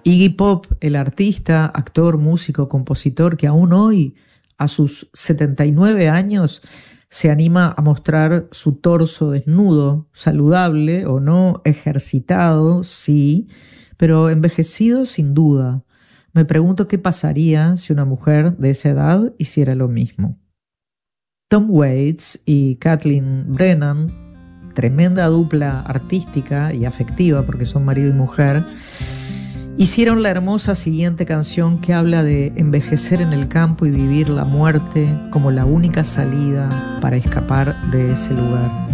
Iggy Pop, el artista, actor, músico, compositor, que aún hoy, a sus 79 años, se anima a mostrar su torso desnudo, saludable o no, ejercitado, sí, pero envejecido sin duda. Me pregunto qué pasaría si una mujer de esa edad hiciera lo mismo. Tom Waits y Kathleen Brennan, tremenda dupla artística y afectiva porque son marido y mujer, hicieron la hermosa siguiente canción que habla de envejecer en el campo y vivir la muerte como la única salida para escapar de ese lugar.